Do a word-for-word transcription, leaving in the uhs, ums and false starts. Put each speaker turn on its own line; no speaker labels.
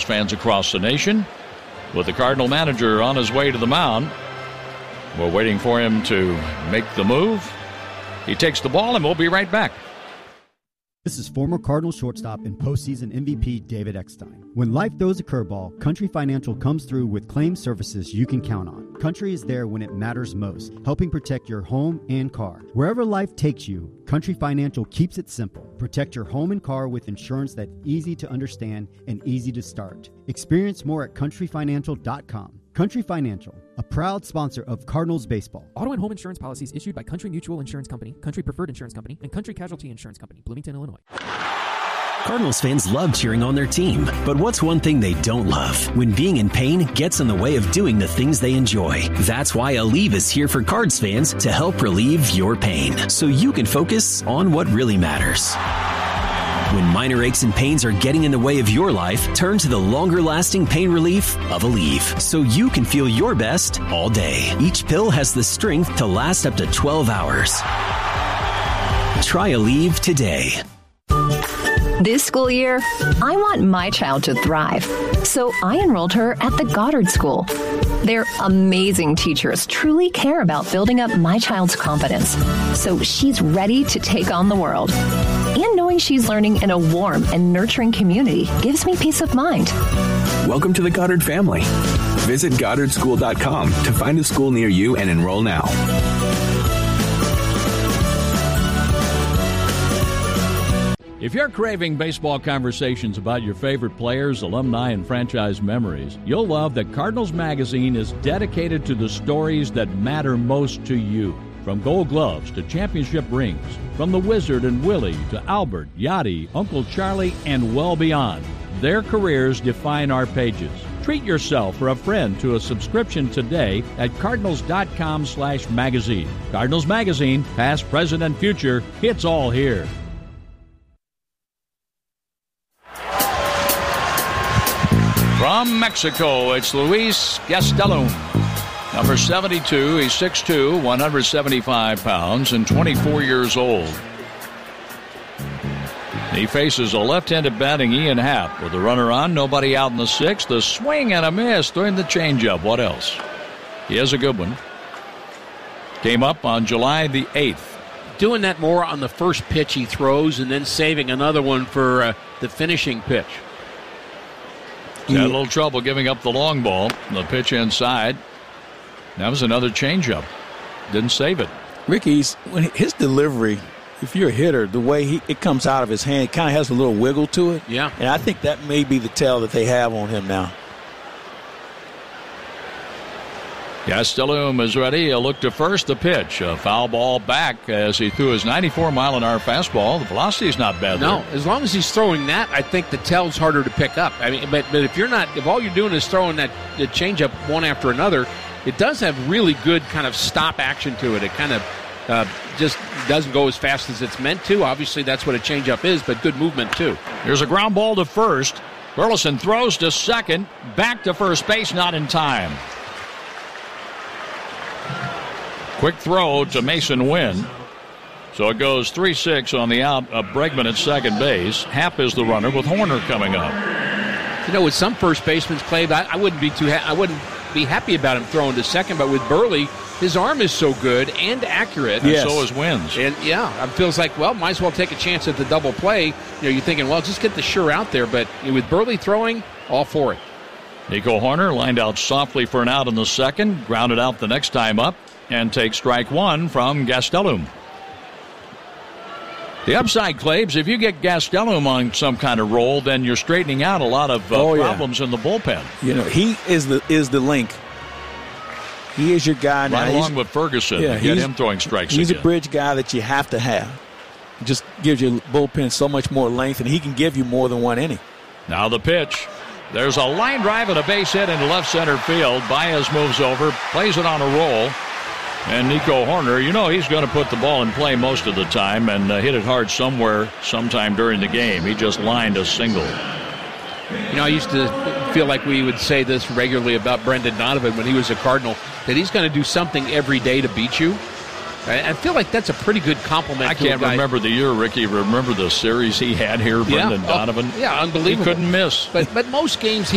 fans across the nation. With the Cardinal manager on his way to the mound, we're waiting for him to make the move. He takes the ball, and we'll be right back.
This is former Cardinal shortstop and postseason M V P David Eckstein. When life throws a curveball, Country Financial comes through with claim services you can count on. Country is there when it matters most, helping protect your home and car. Wherever life takes you, Country Financial keeps it simple. Protect your home and car with insurance that's easy to understand and easy to start. Experience more at country financial dot com. Country Financial, a proud sponsor of Cardinals baseball.
Auto and home insurance policies issued by Country Mutual Insurance Company, Country Preferred Insurance Company, and Country Casualty Insurance Company, Bloomington, Illinois.
Cardinals fans love cheering on their team, but what's one thing they don't love? When being in pain gets in the way of doing the things they enjoy. That's why Aleve is here for Cards fans to help relieve your pain, so you can focus on what really matters. When minor aches and pains are getting in the way of your life, turn to the longer-lasting pain relief of Aleve, so you can feel your best all day. Each pill has the strength to last up to twelve hours. Try Aleve today.
This school year, I want my child to thrive, so I enrolled her at the Goddard School. Their amazing teachers truly care about building up my child's confidence, so she's ready to take on the world. And knowing she's learning in a warm and nurturing community gives me peace of mind.
Welcome to the Goddard family. Visit goddard school dot com to find a school near you and enroll now.
If you're craving baseball conversations about your favorite players, alumni, and franchise memories, you'll love that Cardinals Magazine is dedicated to the stories that matter most to you. From Gold Gloves to championship rings, from the Wizard and Willie to Albert, Yachty, Uncle Charlie, and well beyond. Their careers define our pages. Treat yourself or a friend to a subscription today at cardinals dot com slash magazine. Cardinals Magazine, past, present, and future, it's all here. From Mexico, it's Luis Gastelum. Number seventy-two, he's six foot two, one hundred seventy-five pounds, and twenty-four years old. He faces a left-handed batting Ian Happ with a runner on, nobody out in the sixth. A swing and a miss, throwing the changeup. What else? He has a good one. Came up on July the eighth.
Doing that more on the first pitch he throws and then saving another one for uh, the finishing pitch.
He had a little trouble giving up the long ball. The pitch inside. That was another changeup. Didn't save it.
Ricky's when his delivery, if you're a hitter, the way he, it comes out of his hand, it kind of has a little wiggle to it.
Yeah.
And I think that may be the tell that they have on him now.
Gastelum is ready. A look to first. The pitch. A foul ball back as he threw his ninety-four mile an hour fastball. The velocity is not bad.
No,
there.
as long as he's throwing that, I think the tell's harder to pick up. I mean, but but if you're not, if all you're doing is throwing that the changeup one after another, it does have really good kind of stop action to it. It kind of uh, just doesn't go as fast as it's meant to. Obviously, that's what a changeup is, but good movement too.
Here's a ground ball to first. Burleson throws to second. Back to first base, not in time. Quick throw to Mason Wynn. So it goes three six on the out of Bregman at second base. Happ is the runner with Horner coming up.
You know, with some first basemen, Clay, I, I wouldn't be too. Ha- I wouldn't be happy about him throwing to second. But with Burley, his arm is so good and accurate.
Yes. And so is Wynn's.
And yeah, it feels like, well, might as well take a chance at the double play. You know, you're thinking, well, just get the sure out there. But with Burley throwing, all for it.
Nico Horner lined out softly for an out in the second, grounded out the next time up, and takes strike one from Gastelum. The upside, Claves, if you get Gastelum on some kind of roll, then you're straightening out a lot of uh,
oh, yeah.
problems in the bullpen.
You know, he is the is the link. He is your guy now.
Right along with Ferguson,
yeah,
to get him throwing strikes
He's
again.
a bridge guy that you have to have. It just gives your bullpen so much more length, and he can give you more than one inning.
Now the pitch. There's a line drive and a base hit into left center field. Baez moves over, plays it on a roll. And Nico Horner, you know he's going to put the ball in play most of the time and uh, hit it hard somewhere sometime during the game. He just lined a single.
You know, I used to feel like we would say this regularly about Brendan Donovan when he was a Cardinal, that he's going to do something every day to beat you. I feel like that's a pretty good compliment.
I
to
can't
a guy.
remember the year, Ricky. Remember the series he had here, Brendan
yeah.
Donovan?
Oh, yeah, unbelievable.
He couldn't miss.
But, but most games, he